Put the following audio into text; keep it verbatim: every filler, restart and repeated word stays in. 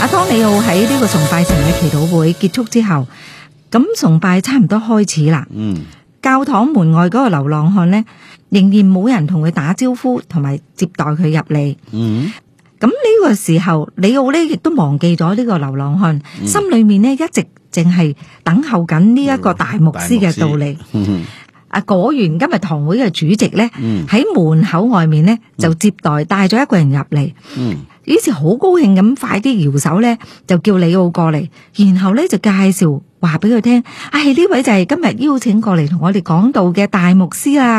阿當李奧喺呢個崇拜城嘅祈禱會結束之後，咁崇拜差唔多開始啦。 嗯， 教堂門外嗰個流浪漢呢，仍然冇人同佢打招呼，同埋接待佢入嚟。 嗯， 咁呢個時候，李奧呢亦都忘記咗呢個流浪漢， 嗯、 心裏面呢一直淨係等候緊呢一個大牧師嘅到嚟。啊，果然今日堂會嘅主席咧，喺、嗯、門口外面咧就接待，帶咗一個人入嚟。嗯，於是好高興咁，快啲搖手咧，就叫李奧過嚟，然後咧就介紹話俾佢聽，唉、哎，呢位就係今日邀請過嚟同我哋講道嘅大牧師啦。